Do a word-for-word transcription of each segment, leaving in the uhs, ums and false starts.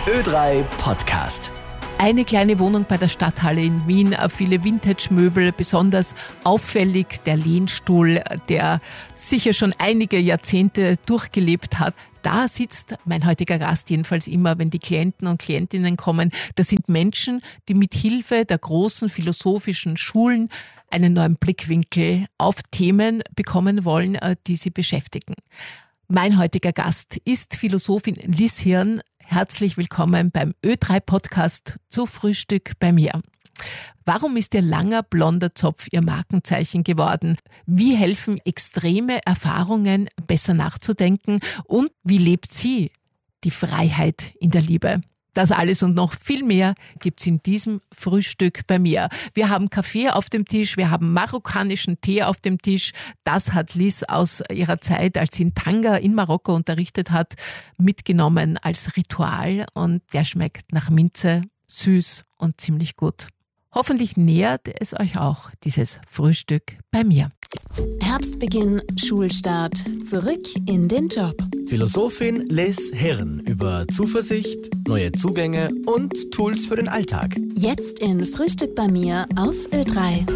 Ö drei Podcast. Eine kleine Wohnung bei der Stadthalle in Wien, viele Vintage-Möbel, besonders auffällig der Lehnstuhl, der sicher schon einige Jahrzehnte durchgelebt hat. Da sitzt mein heutiger Gast jedenfalls immer, wenn die Klienten und Klientinnen kommen. Das sind Menschen, die mit Hilfe der großen philosophischen Schulen einen neuen Blickwinkel auf Themen bekommen wollen, die sie beschäftigen. Mein heutiger Gast ist Philosophin Liz Hirn. Herzlich willkommen beim Ö drei Podcast zu Frühstück bei mir. Warum ist Ihr langer blonder Zopf Ihr Markenzeichen geworden? Wie helfen extreme Erfahrungen, besser nachzudenken? Und wie lebt sie die Freiheit in der Liebe? Das alles und noch viel mehr gibt's in diesem Frühstück bei mir. Wir haben Kaffee auf dem Tisch, wir haben marokkanischen Tee auf dem Tisch. Das hat Liz aus ihrer Zeit, als sie in Tanger in Marokko unterrichtet hat, mitgenommen als Ritual. Und der schmeckt nach Minze, süß und ziemlich gut. Hoffentlich nähert es euch auch, dieses Frühstück bei mir. Herbstbeginn, Schulstart, zurück in den Job. Philosophin Liz Hirn über Zuversicht, neue Zugänge und Tools für den Alltag. Jetzt in Frühstück bei mir auf Ö drei.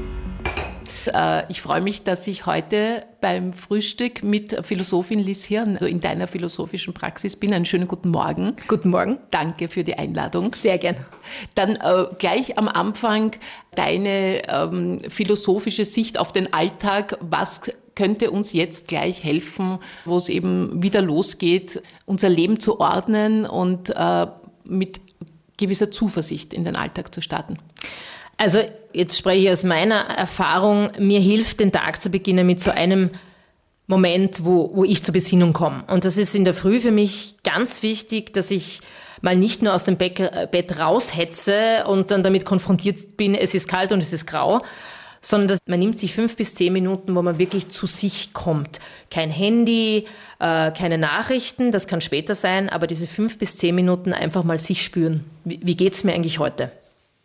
Ich freue mich, dass ich heute beim Frühstück mit Philosophin Liz Hirn in deiner philosophischen Praxis bin. Einen schönen guten Morgen. Guten Morgen. Danke für die Einladung. Sehr gern. Dann äh, gleich am Anfang deine ähm, philosophische Sicht auf den Alltag. Was könnte uns jetzt gleich helfen, wo es eben wieder losgeht, unser Leben zu ordnen und äh, mit gewisser Zuversicht in den Alltag zu starten? Also jetzt spreche ich aus meiner Erfahrung. Mir hilft, den Tag zu beginnen mit so einem Moment, wo, wo ich zur Besinnung komme. Und das ist in der Früh für mich ganz wichtig, dass ich mal nicht nur aus dem Bett raushetze und dann damit konfrontiert bin, es ist kalt und es ist grau, sondern dass man nimmt sich fünf bis zehn Minuten, wo man wirklich zu sich kommt. Kein Handy, äh, keine Nachrichten, das kann später sein, aber diese fünf bis zehn Minuten einfach mal sich spüren. Wie, wie geht's mir eigentlich heute?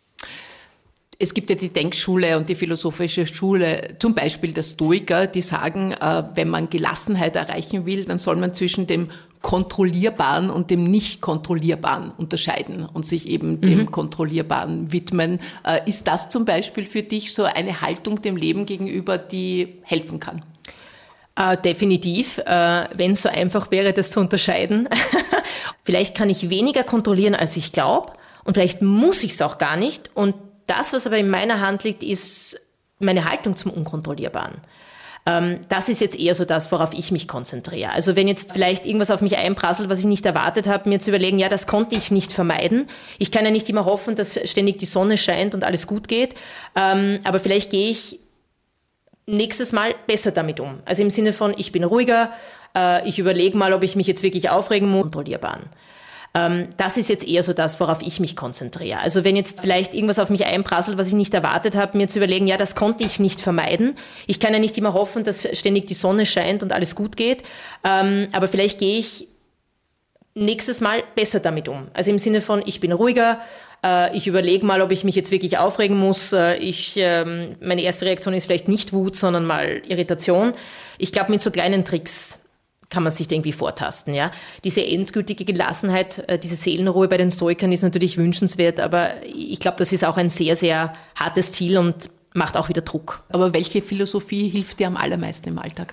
Es gibt ja die Denkschule und die philosophische Schule, zum Beispiel der Stoiker, die sagen, wenn man Gelassenheit erreichen will, dann soll man zwischen dem Kontrollierbaren und dem Nicht-Kontrollierbaren unterscheiden und sich eben dem mhm. Kontrollierbaren widmen. Ist das zum Beispiel für dich so eine Haltung dem Leben gegenüber, die helfen kann? Uh, definitiv, uh, wenn es so einfach wäre, das zu unterscheiden. Vielleicht kann ich weniger kontrollieren, als ich glaube, und vielleicht muss ich es auch gar nicht. Und das, was aber in meiner Hand liegt, ist meine Haltung zum Unkontrollierbaren. Ähm, das ist jetzt eher so das, worauf ich mich konzentriere. Also wenn jetzt vielleicht irgendwas auf mich einprasselt, was ich nicht erwartet habe, mir zu überlegen, ja, das konnte ich nicht vermeiden. Ich kann ja nicht immer hoffen, dass ständig die Sonne scheint und alles gut geht. Ähm, aber vielleicht gehe ich nächstes Mal besser damit um. Also im Sinne von, ich bin ruhiger, äh, ich überlege mal, ob ich mich jetzt wirklich aufregen muss. Kontrollierbaren. Das ist jetzt eher so das, worauf ich mich konzentriere. Also wenn jetzt vielleicht irgendwas auf mich einprasselt, was ich nicht erwartet habe, mir zu überlegen, ja, das konnte ich nicht vermeiden. Ich kann ja nicht immer hoffen, dass ständig die Sonne scheint und alles gut geht. Aber vielleicht gehe ich nächstes Mal besser damit um. Also im Sinne von, ich bin ruhiger, ich überlege mal, ob ich mich jetzt wirklich aufregen muss. Ich, meine erste Reaktion ist vielleicht nicht Wut, sondern mal Irritation. Ich glaube, mit so kleinen Tricks kann man sich irgendwie vortasten, ja. Diese endgültige Gelassenheit, diese Seelenruhe bei den Stoikern ist natürlich wünschenswert, aber ich glaube, das ist auch ein sehr, sehr hartes Ziel und macht auch wieder Druck. Aber welche Philosophie hilft dir am allermeisten im Alltag?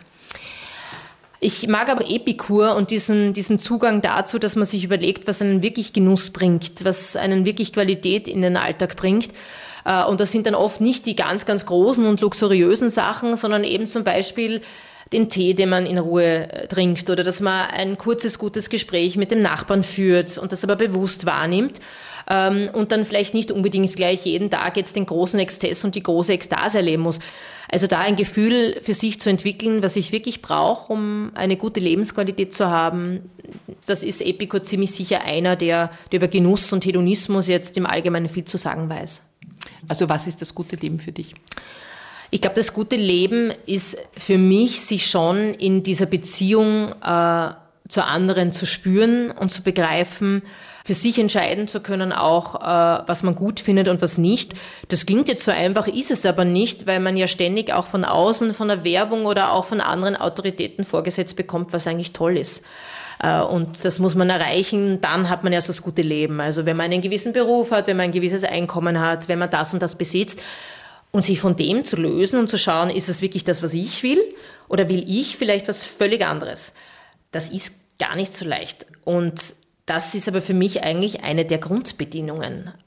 Ich mag aber Epikur und diesen, diesen Zugang dazu, dass man sich überlegt, was einen wirklich Genuss bringt, was einen wirklich Qualität in den Alltag bringt. Und das sind dann oft nicht die ganz, ganz großen und luxuriösen Sachen, sondern eben zum Beispiel den Tee, den man in Ruhe trinkt, oder dass man ein kurzes, gutes Gespräch mit dem Nachbarn führt und das aber bewusst wahrnimmt ähm, und dann vielleicht nicht unbedingt gleich jeden Tag jetzt den großen Exzess und die große Ekstase erleben muss. Also da ein Gefühl für sich zu entwickeln, was ich wirklich brauche, um eine gute Lebensqualität zu haben, das ist Epikur ziemlich sicher einer, der, der über Genuss und Hedonismus jetzt im Allgemeinen viel zu sagen weiß. Also was ist das gute Leben für dich? Ich glaube, das gute Leben ist für mich, sich schon in dieser Beziehung äh, zu anderen zu spüren und zu begreifen, für sich entscheiden zu können auch, äh, was man gut findet und was nicht. Das klingt jetzt so einfach, ist es aber nicht, weil man ja ständig auch von außen, von der Werbung oder auch von anderen Autoritäten vorgesetzt bekommt, was eigentlich toll ist. Und das muss man erreichen, dann hat man erst das gute Leben. Also wenn man einen gewissen Beruf hat, wenn man ein gewisses Einkommen hat, wenn man das und das besitzt. Und sich von dem zu lösen und zu schauen, ist es wirklich das, was ich will? Oder will ich vielleicht was völlig anderes? Das ist gar nicht so leicht. Und das ist aber für mich eigentlich eine der Grundbedingungen.